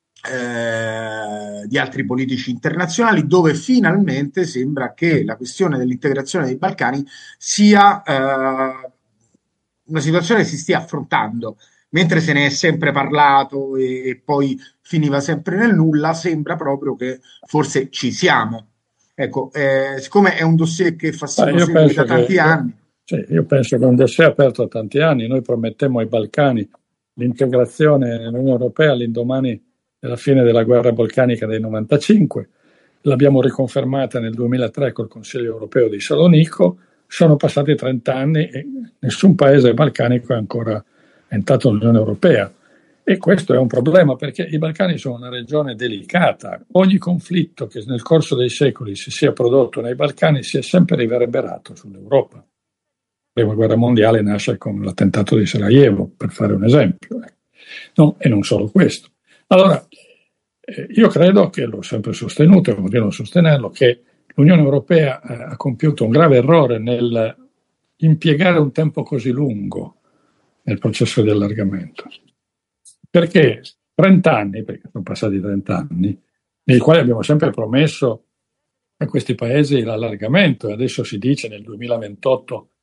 Eh, di altri politici internazionali, dove finalmente sembra che la questione dell'integrazione dei Balcani sia eh, una situazione che si stia affrontando. mentre se ne è sempre parlato e, e poi finiva sempre nel nulla, sembra proprio che forse ci siamo. Ecco, eh, siccome è un dossier che Fassino segue da tanti che, anni. Sì, io penso che è un dossier aperto da tanti anni. Noi promettemmo ai Balcani l'integrazione nell'Unione Europea all'indomani della fine della guerra balcanica del novantacinque, l'abbiamo riconfermata nel duemilatré col Consiglio Europeo di Salonico. Sono passati trenta anni e nessun paese balcanico è ancora entrato nell'Unione Europea, e questo è un problema perché i Balcani sono una regione delicata. Ogni conflitto che nel corso dei secoli si sia prodotto nei Balcani si è sempre riverberato sull'Europa. La prima guerra mondiale nasce con l'attentato di Sarajevo, per fare un esempio, no, e non solo questo. Allora, eh, io credo, che l'ho sempre sostenuto e continuo a sostenerlo, che l'Unione Europea eh, ha compiuto un grave errore nel impiegare un tempo così lungo nel processo di allargamento. Perché trenta anni, perché sono passati trenta anni, nei quali abbiamo sempre promesso a questi paesi l'allargamento, e adesso si dice nel duemilaventotto